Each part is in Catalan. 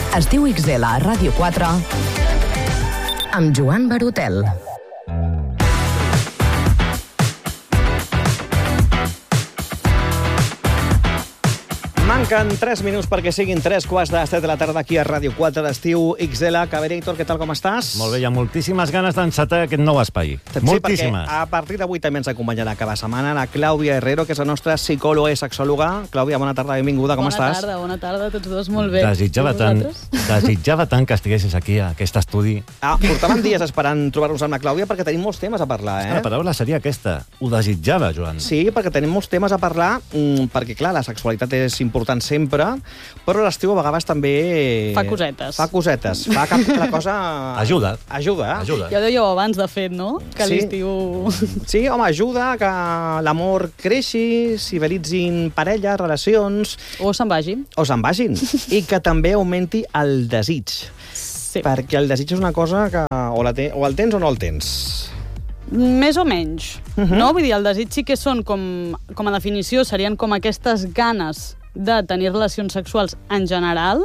Estiu XL a Ràdio 4 amb Joan Barotel. Manquen 3 minuts perquè siguin 3:15 de la tarda aquí a Ràdio 4 d'Estiu XL. Caberito, què tal, com estàs? Molt bé, hi ha moltíssimes ganes d'encetar aquest nou espai. Moltíssimes. Perquè a partir d'avui també ens acompanyarà cada setmana la Clàudia Herrero, que és la nostra psicòloga i sexòloga. Clàudia, bona tarda, benvinguda, com estàs? Bona tarda a tots dos, molt bé. Desitjava tant que estiguessis aquí, a aquest estudi. Portàvem dies esperant trobar-nos amb la Clàudia perquè tenim molts temes a parlar, La paraula seria aquesta. Ho desitjava, Joan. Sí, perquè tenim molts temes a parlar, perquè, clar, la sexualitat és important sempre, però l'estiu a vegades també... Fa cosetes. Fa que la cosa... Ajuda. Ja ho dèieu abans, de fet, no? Que l'estiu... Sí, home, ajuda que l'amor creixi, s'identitzin parelles, relacions... O se'n vagin. I que també augmenti el desig. Sí. Perquè el desig és una cosa que o el tens o no el tens. Més o menys, no? Vull dir, el desig sí que són, com a definició, serien com aquestes ganes de tenir relacions sexuals en general,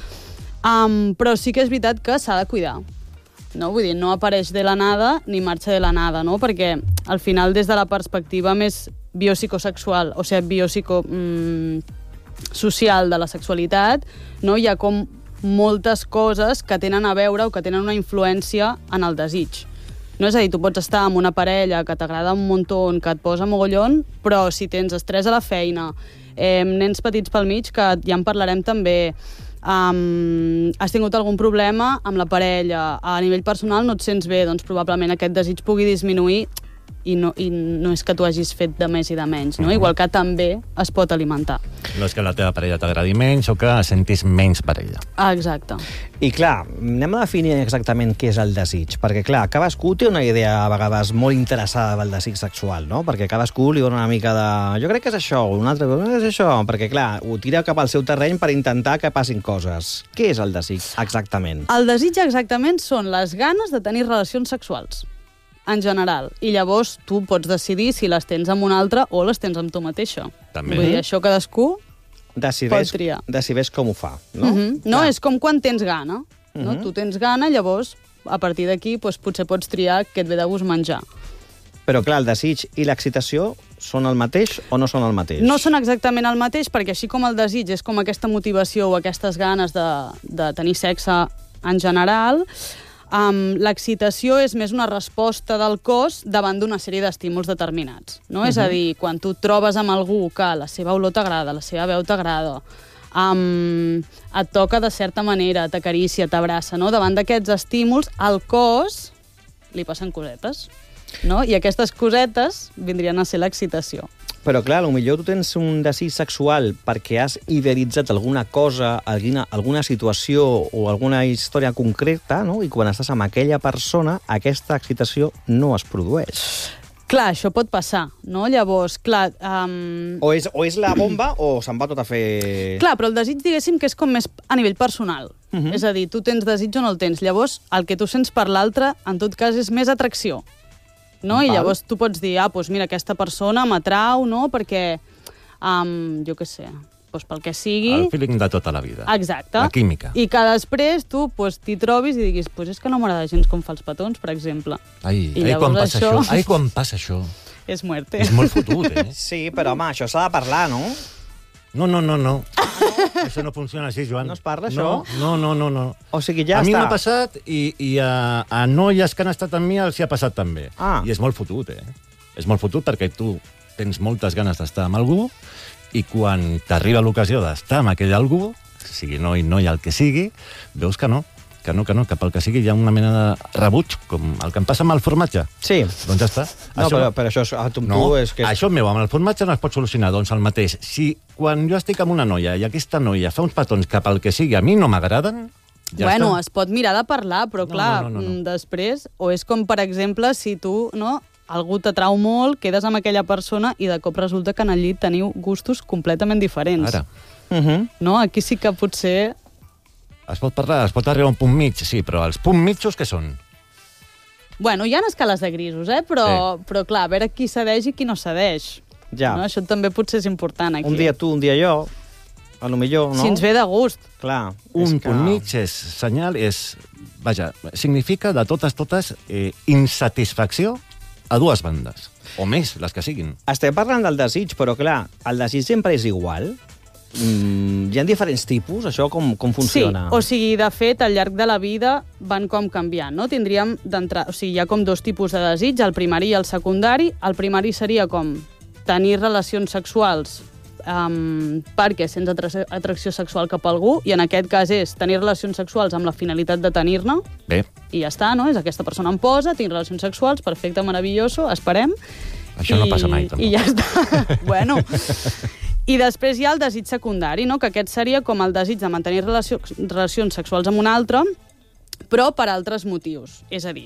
però sí que és veritat que s'ha de cuidar. No? Vull dir, no apareix de la nada ni marxa de la nada, no? Perquè al final, des de la perspectiva més biopsicosexual, o sigui, biopsicosocial de la sexualitat, no? Hi ha com moltes coses que tenen a veure o que tenen una influència en el desig. No? És a dir, tu pots estar amb una parella que t'agrada un muntó, que et posa mogollon, però si tens estrès a la feina, nens petits pel mig, que ja en parlarem també, has tingut algun problema amb la parella, a nivell personal no et sents bé, doncs probablement aquest desig pugui disminuir i no és que tu hagis fet de més i de menys, no? Igual que també es pot alimentar. No és que la teva parella t'agradi menys o que sentis menys parella. Exacte. I clar, anem a definir exactament què és el desig, perquè clar, cadascú té una idea a vegades molt interessada del desig sexual, no? Perquè cadascú li dona una mica de... Jo crec que és això, un altre és això, perquè clar, ho tira cap al seu terreny per intentar que passin coses. Què és el desig exactament? El desig exactament són les ganes de tenir relacions sexuals, en general. I llavors tu pots decidir si les tens amb un altre o les tens amb tu mateixa. També. Vull dir, això cadascú pot triar. Decideix com ho fa, no? No, és com quan tens gana. No? Tu tens gana, llavors, a partir d'aquí, potser pots triar què et ve de gust menjar. Però clar, el desig i l'excitació són el mateix o no són el mateix? No són exactament el mateix, perquè així com el desig és com aquesta motivació o aquestes ganes de tenir sexe en general, l'excitació és més una resposta del cos davant d'una sèrie d'estímuls determinats. No? És a dir, quan tu trobes amb algú que la seva olor t'agrada, la seva veu t'agrada, et toca de certa manera, t'acaricia, t'abraça, no? Davant d'aquests estímuls, al cos li passen cosetes. No? I aquestes cosetes vindrien a ser l'excitació. Però clar, potser tu tens un desig sexual perquè has idealitzat alguna cosa, alguna situació o alguna història concreta, no? I quan estàs amb aquella persona, aquesta excitació no es produeix. Clar, això pot passar, no? Llavors, clar... O és la bomba o se'n va tot a fer... Clar, però el desig, diguéssim, que és com més a nivell personal. És a dir, tu tens desig o no el tens. Llavors, el que tu sents per l'altre, en tot cas, és més atracció. No? I llavors tu pots dir, doncs mira, aquesta persona m'atrau, no? Perquè, jo què sé, doncs pel que sigui... El feeling de tota la vida. Exacte. La química. I que després tu t'hi trobis i diguis, és que no m'agrada gens com fa els petons, per exemple. Quan passa això? Quan passa això? És muerte. És molt fotut, Sí, però home, això s'ha de parlar, no? No. Això no funciona així, Joan. No es parla, això? No. O sigui, ja està. A mi m'ha passat i a noies que han estat amb mi els hi ha passat també. I és molt fotut, És molt fotut perquè tu tens moltes ganes d'estar amb algú i quan t'arriba l'ocasió d'estar amb aquell algú, sigui noia el que sigui, veus que no, que pel que sigui hi ha una mena de rebuig, com el que em passa amb el formatge. Sí. Doncs ja està. No, però això és que... Això meu, amb el formatge no es pot solucionar, doncs el mateix. Si quan jo estic amb una noia i aquesta noia fa uns petons que pel que sigui a mi no m'agraden, ja està. Es pot mirar de parlar, però clar, després, o és com, per exemple, si tu, algú t'atrau molt, quedes amb aquella persona i de cop resulta que en el llit teniu gustos completament diferents. Ara. No? Aquí sí que potser... Es pot parlar, es pot arribar a un punt mig, sí, però els punts mitjos què són? Bueno, hi ha escales de grisos, però clar, a veure qui cedeix i qui no cedeix. Ja. No? Això també potser és important aquí. Un dia tu, un dia jo. a lo millor, no? Si ens ve de gust. Clar. Un punt mig és senyal, vaja, significa de totes insatisfacció a dues bandes. O més, les que siguin. Estem parlant del desig, però clar, el desig sempre és igual? Hi ha diferents tipus? Això com funciona? Sí, o sigui, de fet, al llarg de la vida van com canviant, no? Tindríem d'entrar... O sigui, hi ha com dos tipus de desig, el primari i el secundari. El primari seria com tenir relacions sexuals perquè sents atracció sexual cap a algú, i en aquest cas és tenir relacions sexuals amb la finalitat de tenir-ne. Bé. I ja està, no? És aquesta persona em posa, tinc relacions sexuals, perfecte, meravelloso, esperem. Això no passa mai, tampoc. I ja està. Bueno... I després hi ha el desig secundari, no? Que aquest seria com el desig de mantenir relacions sexuals amb un altre, però per altres motius. És a dir,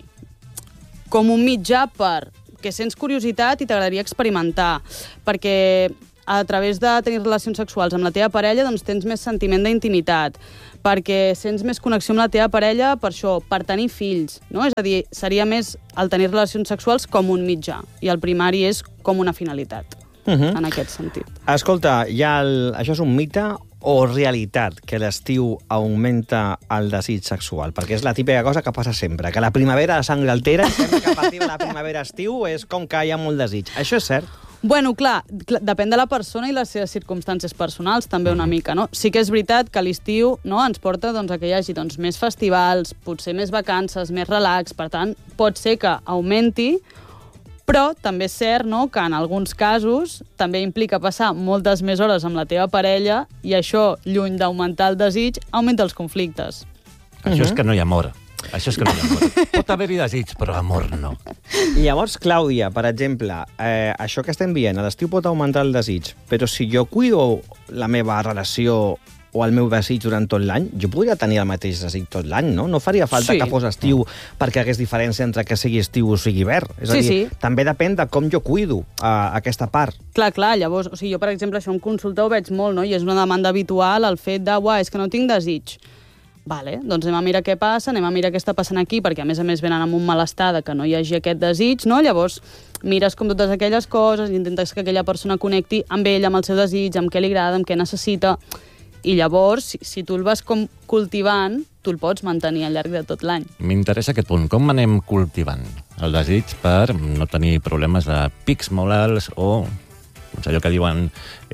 com un mitjà perquè sents curiositat i t'agradaria experimentar, perquè a través de tenir relacions sexuals amb la teva parella doncs tens més sentiment d'intimitat, perquè sents més connexió amb la teva parella per això, per tenir fills, no? És a dir, seria més el tenir relacions sexuals com un mitjà, i el primari és com una finalitat. En aquest sentit. Escolta, això és un mite o realitat que l'estiu augmenta el desig sexual? Perquè és la típica cosa que passa sempre, que la primavera la sang altera, i sembla que a partir de la primavera-estiu és com que hi ha molt desig. Això és cert? Bueno, clar, depèn de la persona i les seves circumstàncies personals, també una mica, no? Sí que és veritat que l'estiu, no, ens porta doncs, a que hi hagi doncs, més festivals, potser més vacances, més relax, per tant, pot ser que augmenti, però també és cert, no, que en alguns casos també implica passar moltes més hores amb la teva parella i això, lluny d'augmentar el desig, augmenta els conflictes. Això és que no hi ha amor. Això és que no hi ha amor. Pot haver-hi desig, però amor no. I llavors, Clàudia, per exemple, això que estem dient, a l'estiu pot augmentar el desig, però si jo cuido la meva relació o el meu desig durant tot l'any, jo podria tenir el mateix desig tot l'any, no? No faria falta que fos estiu perquè hagués diferència entre que sigui estiu o sigui hivern. És a dir, també depèn de com jo cuido aquesta part. Clar, llavors, o sigui, jo, per exemple, això en consulta ho veig molt, no? I és una demanda habitual el fet de, és que no tinc desig. Vale, doncs anem a mirar què passa, anem a mirar què està passant aquí, perquè a més venen amb un malestar de que no hi hagi aquest desig, no? Llavors, mires com totes aquelles coses, intentes que aquella persona connecti amb ell, amb el seu desig, amb què li agrada, amb què necessita. I llavors, si tu el vas com cultivant, tu el pots mantenir al llarg de tot l'any. M'interessa aquest punt. Com anem cultivant el desig per no tenir problemes de pics molt alts o allò que diuen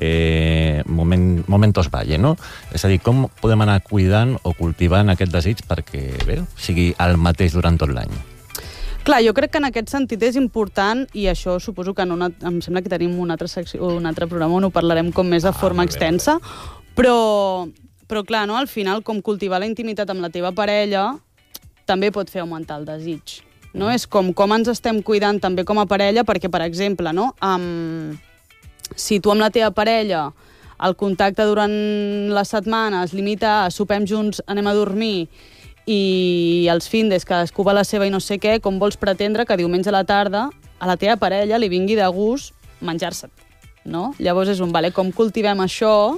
momentos valle, no? És a dir, com podem anar cuidant o cultivant aquest desig perquè sigui el mateix durant tot l'any? Clar, jo crec que en aquest sentit és important, i això suposo que em sembla que tenim una altra secció, un altre programa on ho parlarem com més de forma extensa, però clar, no? Al final, com cultivar la intimitat amb la teva parella també pot fer augmentar el desig. No? És com ens estem cuidant també com a parella, perquè, per exemple, no? Si tu amb la teva parella el contacte durant la setmana es limita a sopem junts, anem a dormir, i els findes cadascú va a la seva i no sé què, com vols pretendre que diumenge a la tarda a la teva parella li vingui de gust menjar-se't, no? Llavors és com cultivem això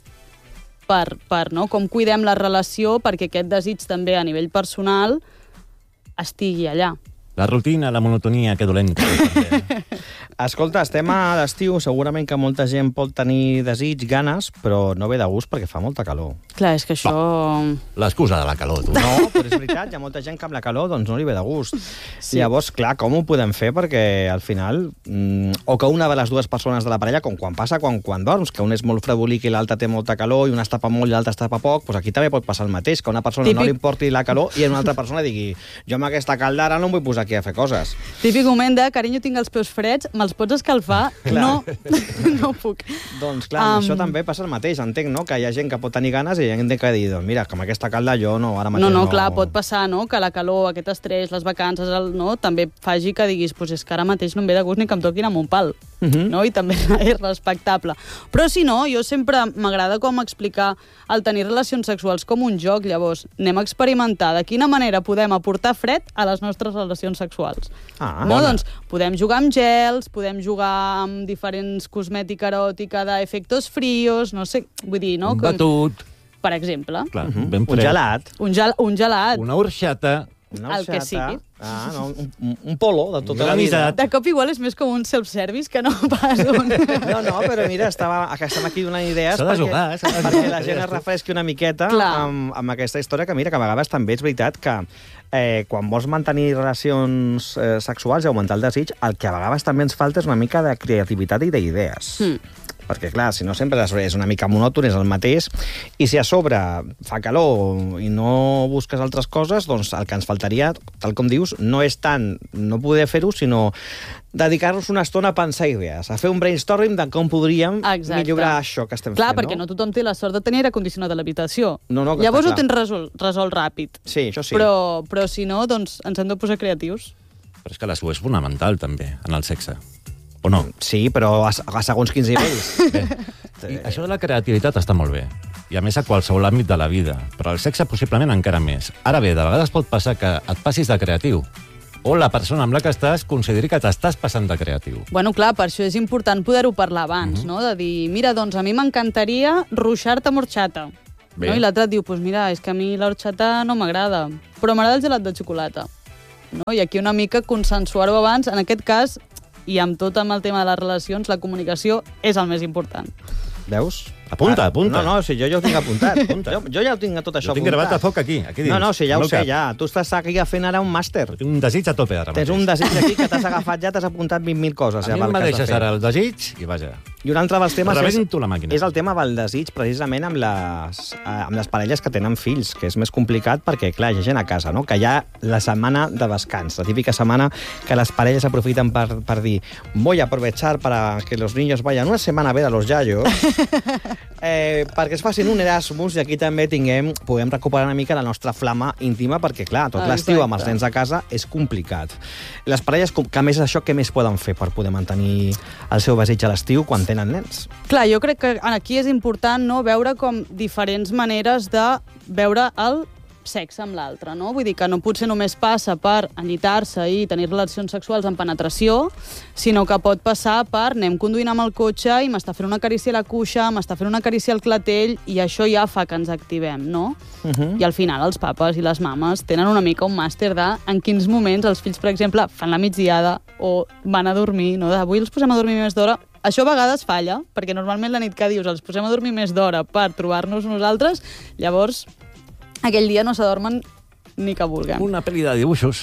no? Com cuidem la relació perquè aquest desig també a nivell personal estigui allà. La rutina, la monotonia, que dolenta. Escolta, estem a l'estiu, segurament que molta gent pot tenir desig, ganes, però no ve de gust perquè fa molta calor. Clar, és que això... L'excusa de la calor, tu. No, però és veritat, hi ha molta gent que amb la calor doncs, no li ve de gust. Sí. Llavors, clar, com ho podem fer? Perquè al final, o que una de les dues persones de la parella, com quan passa quan dorms, que un és molt fredolic i l'altre té molta calor i una es tapa molt i l'altre es tapa poc, doncs aquí també pot passar el mateix, que una persona no li importi la calor i una altra persona digui, jo amb aquesta calda ara no em vull posar aquí a fer coses. Típic moment de, carinyo, tinc els peus freds, me'ls pots escalfar? No, no puc. Doncs clar, això també passa el mateix, entenc, no? Que hi ha gent que pot tenir ganes i hi ha gent que dir, doncs mira, que amb aquesta calda jo no, ara mateix no... No, clar, pot passar, no?, que la calor, aquest estrès, les vacances, no?, també faci que diguis, pues és que ara mateix no em ve de gust ni que em toquin amb un pal, no? I també és respectable. Però si no, jo sempre m'agrada com explicar el tenir relacions sexuals com un joc, llavors anem a experimentar de quina manera podem aportar fred a les nostres relacions sexuals. No? Doncs podem jugar amb gels, podem jugar amb diferents cosmètica eròtica d'efectos fríos, no sé, vull dir, no? Un batut. Per exemple. Clar, un gelat. Un gelat. Una orxata. el que sigui. No, un polo de tota la vida. De cop igual és més com un self-service que no pas un... No, però mira, estem aquí donant idees perquè la gent es refresqui una miqueta amb aquesta història, que mira, que a vegades també és veritat que quan vols mantenir relacions sexuals i augmentar el desig, el que a vegades també ens falta és una mica de creativitat i d'idees. Perquè, clar, si no sempre és una mica monòton, és el mateix, i si a sobre fa calor i no busques altres coses, doncs el que ens faltaria, tal com dius, no és tant no poder fer-ho, sinó dedicar-nos una estona a pensar idees, a fer un brainstorming de com podríem millorar això que estem fent. Clar, perquè no tothom té la sort de tenir aire condicionat a l'habitació. No, llavors ho tens resolt ràpid. Sí, això sí. Però si no, doncs ens hem de posar creatius. Però és que la sua és fonamental, també, en el sexe. O no? Sí, però a segons quins nivells. I això de la creativitat està molt bé. I a més a qualsevol àmbit de la vida. Però el sexe possiblement encara més. Ara bé, de vegades pot passar que et passis de creatiu. O la persona amb la que estàs consideri que t'estàs passant de creatiu. Bueno, clar, per això és important poder-ho parlar abans, no? De dir, mira, doncs a mi m'encantaria ruixar-te amb horxata. No? I l'altre et diu, doncs mira, és que a mi l'horxata no m'agrada, però m'agrada el gelat de xocolata. No? I aquí una mica consensuar-ho abans, en aquest cas, i amb tot amb el tema de les relacions, la comunicació és el més important. Veus? Apunta. No, si jo ja ho tinc apuntat. Jo ja ho tinc tot això apuntat. Jo tinc gravat a foc aquí dins. No, si ja ho sé, ja. Tu estàs aquí fent ara un màster. Tinc un desig a tope ara mateix. Tens un desig aquí que t'has agafat ja, t'has apuntat 20.000 coses. A mi em deixes ara el desig i vaja. I un altre dels temes rebento la màquina. És el tema del desig precisament amb les parelles que tenen fills, que és més complicat perquè, clar, hi ha gent a casa, no? Que hi ha la setmana de descans, la típica setmana que les parelles aprofiten per dir voy a aprovechar para que los niños vayan una semana a ver a los yayos perquè es facin un Erasmus i aquí també puguem recuperar una mica la nostra flama íntima perquè, clar, tot l'estiu amb els nens a casa és complicat. Les parelles, que més això, què més poden fer per poder mantenir el seu desig a l'estiu quan tenen nens? Clar, jo crec que aquí és important veure com diferents maneres de veure el sexe amb l'altre, no? Vull dir que no potser només passa per enllitar-se i tenir relacions sexuals amb penetració, sinó que pot passar per anem conduint amb el cotxe i m'està fent una carícia a la cuixa, m'està fent una carícia al clatell, i això ja fa que ens activem, no? I al final els papes i les mames tenen una mica un màster de en quins moments els fills, per exemple, fan la migdiada o van a dormir, no? Avui els posem a dormir més d'hora. Això a vegades falla, perquè normalment la nit que dius els posem a dormir més d'hora per trobar-nos nosaltres, llavors aquell dia no s'adormen ni que vulguem. Una pel·li de dibuixos.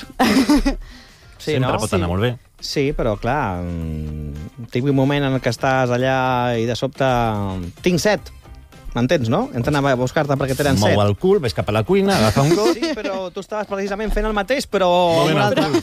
Sempre pot anar molt bé. Sí, però clar, tinc un moment en què estàs allà i de sobte tinc set. M'entens, no? Entren a buscar-te perquè tenen set. Mou el cul, ves cap a la cuina, agafa un got... Sí, però tu estaves precisament fent el mateix, però amb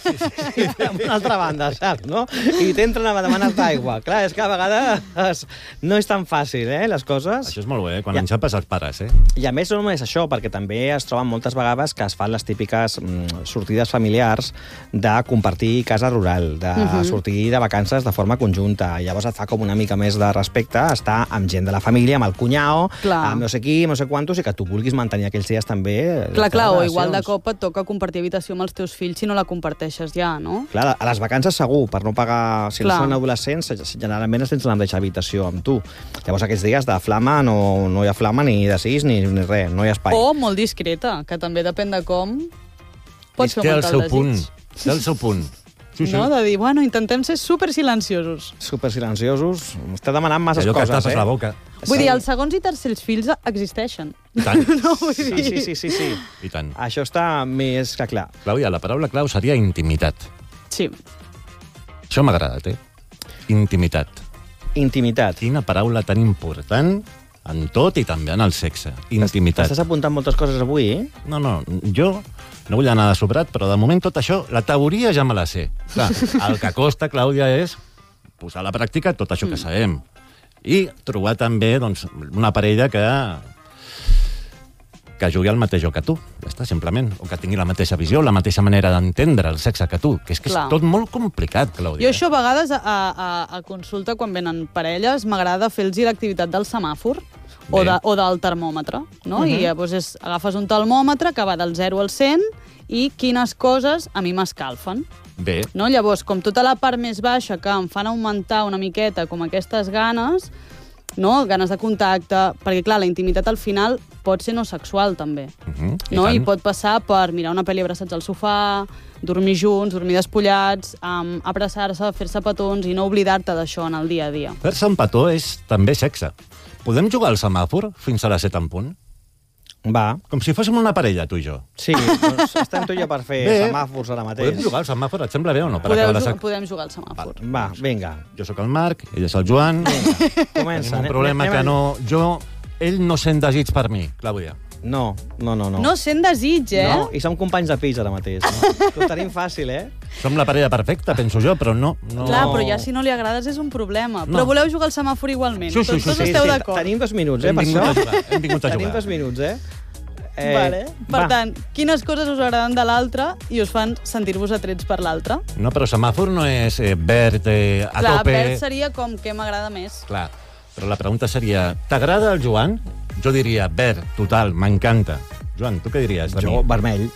una altra banda, saps, no? I t'entren a demanar d'aigua. Clar, és que a vegades no és tan fàcil, les coses. Això és molt bé, quan enxapes els pares, I a més no només això, perquè també es troben moltes vegades que es fan les típiques sortides familiars de compartir casa rural, de sortir de vacances de forma conjunta. Llavors et fa com una mica més de respecte estar amb gent de la família, amb el cunyau, amb no sé qui, no sé quantos, i que tu vulguis mantenir aquells dies també... Clar, o igual de cop et toca compartir habitació amb els teus fills si no la comparteixes ja, no? Clar, a les vacances segur, per no pagar... Si no són adolescents, generalment es tens la mateixa habitació amb tu. Llavors aquests dies de flama no hi ha flama ni de sis ni res, no hi ha espai. O molt discreta, que també depèn de com pots fer augmentar el desig. Té el seu punt. No? De dir, bueno, intentem ser supersilenciosos. Supersilenciosos? M'està demanant masses coses, Allò que tapes la boca. Vull dir, els segons i tercers fills existeixen. I tant. No, vull dir... Sí. I tant. Això està més que clar. Clàudia, la paraula clau seria intimitat. Sí. Això m'ha agradat, Intimitat. Intimitat. Quina paraula tan important en tot i també en el sexe. Intimitat. Estàs apuntant moltes coses avui, No, jo no vull anar de sobrat, però de moment tot això, la teoria ja me la sé. Clar, el que costa, Clàudia, és posar a la pràctica tot això que sabem. I trobar també una parella que jugui al mateix joc que tu, ja està, simplement. O que tingui la mateixa visió, la mateixa manera d'entendre el sexe que tu. Que és tot molt complicat, Clàudia. Jo això a vegades a consulta, quan venen parelles, m'agrada fer-los l'activitat del semàfor o del termòmetre, no? I llavors agafes un termòmetre que va del 0 al 100 i quines coses a mi m'escalfen. Bé. No? Llavors, com tota la part més baixa que em fan augmentar una miqueta com aquestes ganes, no? Ganes de contacte, perquè clar, la intimitat al final pot ser no sexual també, no? I pot passar per mirar una pel·li abraçats al sofà, dormir junts, dormir despullats, abraçar-se, fer-se petons i no oblidar-te d'això en el dia a dia. Fer-se un petó és també sexe. Podem jugar al semàfor fins a les 7 en punt? Va. Com si fóssim una parella, tu i jo. Sí, doncs estem tu i jo per fer semàfors ara mateix. Podem jugar al semàfor, et sembla bé o no? Podem jugar al semàfor. Va, vinga. Jo sóc el Marc, ell és el Joan. Comença. Tenim un problema que no... Ell no sent desig per mi, Clàudia. No. No sent desig, No, i som companys de pis ara mateix. No? Ho tenim fàcil, Som la parella perfecta, penso jo, però no. Clar, però ja si no li agrades és un problema. Però voleu jugar al semàfor igualment. Sí. Tots esteu d'acord. Tenim 2 minuts, per això. Hem vingut a jugar. Tenim 2 minuts, Vale. Per tant, quines coses us agraden de l'altre i us fan sentir-vos atrets per l'altre? No, però semàfor no és verd a Clar, tope... verd seria com què m'agrada més. Clar, però la pregunta seria, t'agrada el Joan? Jo diria verd, total, m'encanta. Joan, tu què diries de mi? Jo, vermell.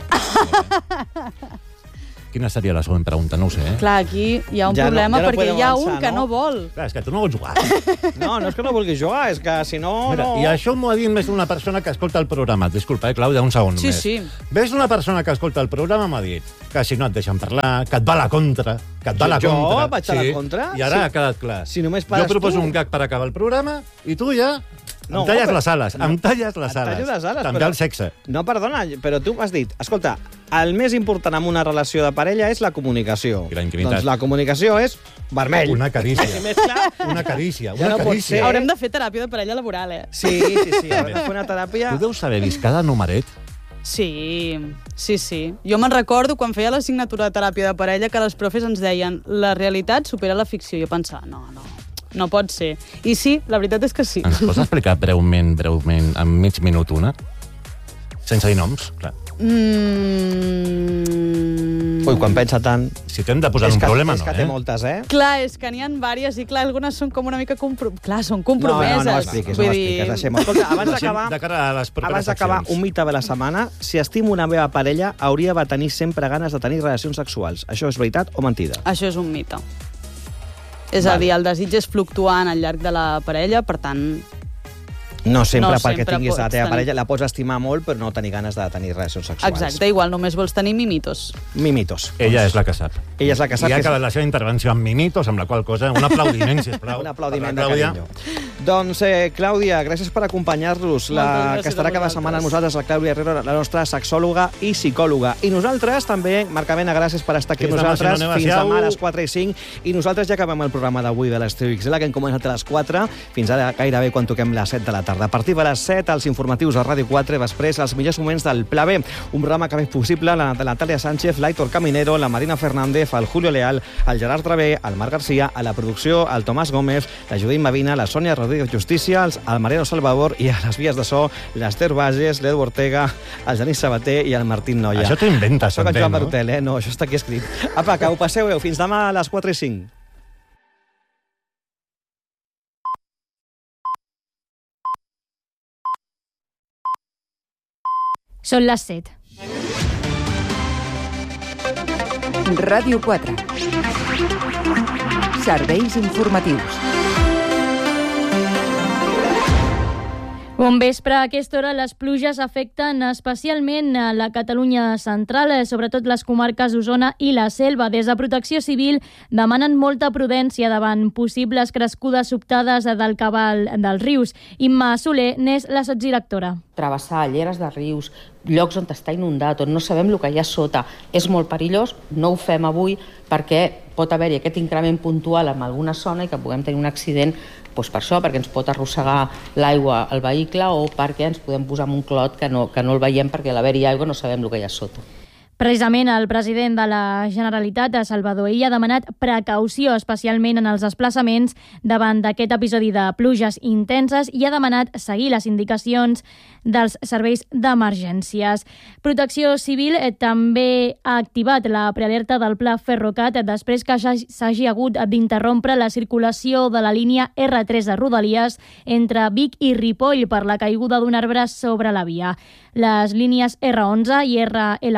Quina seria la següent pregunta? No ho sé, Clar, aquí hi ha un problema perquè hi ha un que no vol. Clar, és que tu no vols jugar. No és que no vulgui jugar, és que si no... Mira, i això m'ho ha dit més d'una persona que escolta el programa. Disculpa, Clàudia, un segon més. Sí. Ves una persona que escolta el programa m'ha dit que si no et deixen parlar, que et va a la contra, Jo vaig a la contra? I ara ha quedat clar. Si només pares jo proposo tu. un gag per acabar el programa i tu ja... Em talles les ales, em talles les ales. També el sexe. No, perdona, però tu m'has dit, escolta, el més important en una relació de parella és la comunicació. I la intimitat. Doncs la comunicació és vermell. Una carícia. I més clar, Una carícia, Ja una no pot carícia. ser. Haurem de fer teràpia de parella laboral, Sí, haurem de fer una teràpia... Tu deus saber vist cada numeret? Sí. Jo me'n recordo quan feia l'assignatura de teràpia de parella que les profes ens deien la realitat supera la ficció. Jo pensava, no pot ser. I sí, la veritat és que sí. Ens pots explicar breument, en mig minut una? Sense dir noms, clar. Ui, quan pensa tant... Si t'hem de posar un problema, És que té moltes, Clar, és que n'hi ha vàries i clar, algunes són com una mica... Clar, són compromeses. No expliquis, deixem-ho. Escolta, abans d'acabar un mite de la setmana, si estimo una meva parella, hauria de tenir sempre ganes de tenir relacions sexuals. Això és veritat o mentida? Això és un mite. És a dir, el desig és fluctuant al llarg de la parella, per tant... No sempre perquè tinguis la teva parella, la pots estimar molt, però no tenir ganes de tenir relacions sexuals. Exacte, igual només vols tenir mimitos. Mimitos. Ella és la que sap. Ella és la que sap. I ha acabat la seva intervenció amb mimitos, amb la qual cosa... Un aplaudiment, sisplau. Un aplaudiment de carinyo. Doncs, Clàudia, gràcies per acompanyar-nos. La que estarà cada setmana amb nosaltres, la Clàudia Herrero, la nostra sexòloga i psicòloga. I nosaltres també, Marc Avena, gràcies per estar aquí amb nosaltres fins demà a les 4 i 5. I nosaltres ja acabem el programa d'avui de l'Estiu XL, que hem començat a les 4, fins ara gairebé quan toquem les 7 de la tarda. A partir de les 7, els informatius a Ràdio 4, després els millors moments del Pla B, un programa que ha fet possible la Natàlia Sánchez, l'Aitor Caminero, la Marina Fernández, el Julio Leal, el Gerard Travé, el Marc Garcia, a la producció, el Tomàs Gómez, la Judit Mavina, la Sònia Rodríguez Justícia, el Mariano Salvador i a les vies de so, l'Ester Bages, l'Edu Ortega, el Genís Sabater i el Martín Noia. Això t'ho inventes, Soc el Joan Barutel, No, això està aquí escrit. Apa, que ho passeu bé. Fins demà a les 4 i 5. Són les 7. Ràdio 4. Serveis informatius. Bon vespre. A aquesta hora les pluges afecten especialment a la Catalunya central, sobretot les comarques d'Osona i la Selva. Des de Protecció Civil demanen molta prudència davant possibles crescudes sobtades del cabal dels rius. Imma Soler n'és la sotsdirectora. Travessar lleres de rius, llocs on està inundat, on no sabem el que hi ha sota, és molt perillós. No ho fem avui perquè pot haver-hi aquest increment puntual en alguna zona i que puguem tenir un accident per això, perquè ens pot arrossegar l'aigua al vehicle o perquè ens podem posar en un clot que no el veiem perquè a l'haver-hi aigua no sabem el que hi ha sota. Precisament el president de la Generalitat, Salvador Illa, ha demanat precaució, especialment en els desplaçaments davant d'aquest episodi de pluges intenses i ha demanat seguir les indicacions dels serveis d'emergències. Protecció Civil també ha activat la prealerta del Pla Ferrocat després que s'hagi hagut d'interrompre la circulació de la línia R3 de Rodalies entre Vic i Ripoll per la caiguda d'un arbre sobre la via. Les línies R11 i RL4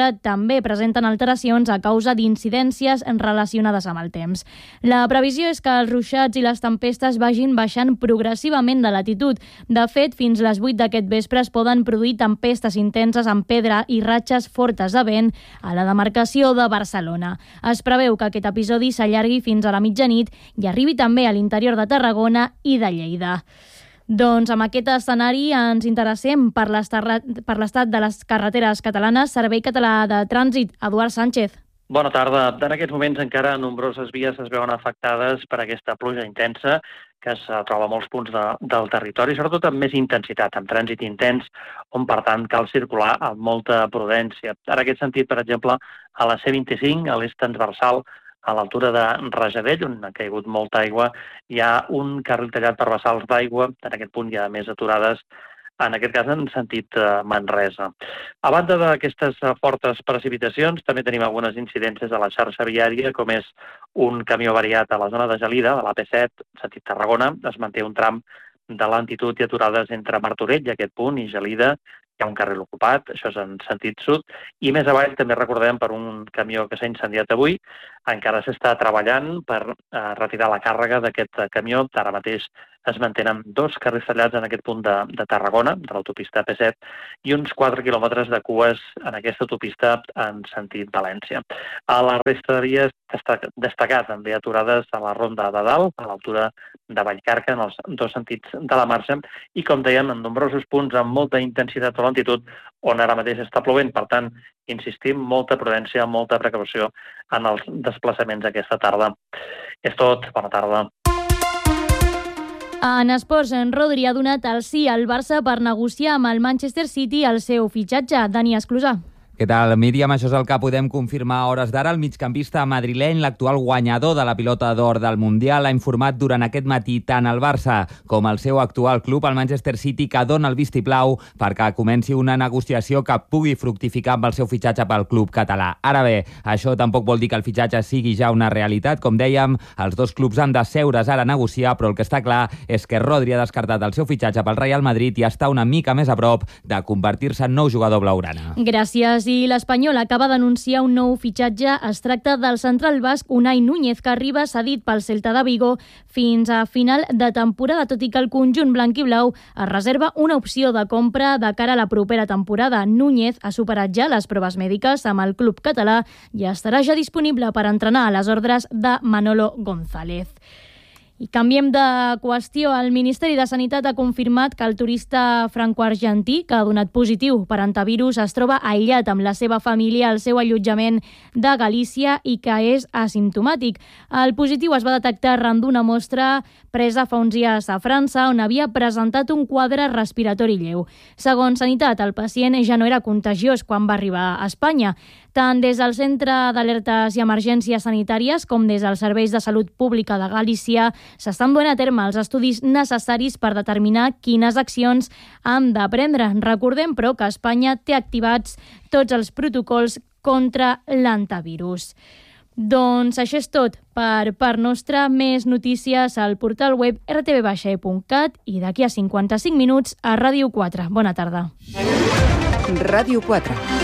4 també presenten alteracions a causa d'incidències relacionades amb el temps. La previsió és que els ruixats i les tempestes vagin baixant progressivament de latitud. De fet, fins les 8 d'aquest vespre es poden produir tempestes intenses amb pedra i ratxes fortes de vent a la demarcació de Barcelona. Es preveu que aquest episodi s'allargui fins a la mitjanit i arribi també a l'interior de Tarragona i de Lleida. Doncs amb aquest escenari ens interessem per l'estat de les carreteres catalanes. Servei Català de Trànsit, Eduard Sánchez. Bona tarda. En aquests moments encara nombroses vies es veuen afectades per aquesta pluja intensa que es troba a molts punts del territori, sobretot amb més intensitat, amb trànsit intens, on per tant cal circular amb molta prudència. En aquest sentit, per exemple, a la C25, a l'est transversal, a l'altura de Rajadell, on ha caigut molta aigua, hi ha un carril tallat per vessals d'aigua. En aquest punt hi ha més aturades, en aquest cas en sentit Manresa. A banda d'aquestes fortes precipitacions, també tenim algunes incidències a la xarxa viària, com és un camió variat a la zona de Gelida, de l'AP7, sentit Tarragona. Es manté un tram de lentitud i aturades entre Martorell, aquest punt, i Gelida. Hi ha un carril ocupat, això és en sentit sud, i més avall també recordem per un camió que s'ha incendiat avui. Encara s'està treballant per retirar la càrrega d'aquest camió. Ara mateix es mantenen 2 carrils tallats en aquest punt de Tarragona, de l'autopista AP7, i uns 4 quilòmetres de cues en aquesta autopista en sentit València. A la resta de vies destacar també aturades a la Ronda de Dalt, a l'altura de Vallcarca, en els 2 sentits de la marxa, i com dèiem, en nombrosos punts amb molta intensitat o lentitud, on ara mateix està plovent. Per tant, insistim, molta prudència, molta precaució en els desplaçaments aquesta tarda. És tot. Bona tarda. En esports, en Rodri ha donat el sí al Barça per negociar amb el Manchester City el seu fitxatge. Dani Esclusà. Què tal, Míriam? Això és el que podem confirmar a hores d'ara. El migcampista madrileny, l'actual guanyador de la pilota d'or del Mundial, ha informat durant aquest matí tant el Barça com el seu actual club, el Manchester City, que dona el vistiplau perquè comenci una negociació que pugui fructificar amb el seu fitxatge pel club català. Ara bé, això tampoc vol dir que el fitxatge sigui ja una realitat. Com dèiem, els 2 clubs han de seure's ara a negociar, però el que està clar és que Rodri ha descartat el seu fitxatge pel Real Madrid i està una mica més a prop de convertir-se en nou jugador blaugrana. Gràcies. I l'Espanyol acaba d'anunciar un nou fitxatge. Es tracta del central basc Unai Núñez, que arriba cedit pel Celta de Vigo fins a final de temporada, tot i que el conjunt blanquiblau es reserva una opció de compra de cara a la propera temporada. Núñez ha superat ja les proves mèdiques amb el club català i estarà ja disponible per entrenar a les ordres de Manolo González. I canviem de qüestió. El Ministeri de Sanitat ha confirmat que el turista franco-argentí, que ha donat positiu per antivirus, es troba aïllat amb la seva família al seu allotjament de Galícia i que és asimptomàtic. El positiu es va detectar arran d'una mostra presa fa uns dies a França, on havia presentat un quadre respiratori lleu. Segons Sanitat, el pacient ja no era contagiós quan va arribar a Espanya. Tant des del Centre d'Alertes i Emergències Sanitàries com des dels Serveis de Salut Pública de Galícia s'estan duent a terme els estudis necessaris per determinar quines accions han de prendre. Recordem, però, que Espanya té activats tots els protocols contra l'antivirus. Doncs això és tot per part nostra. Més notícies al portal web rtv-e.cat i d'aquí a 55 minuts a Ràdio 4. Bona tarda. Ràdio 4.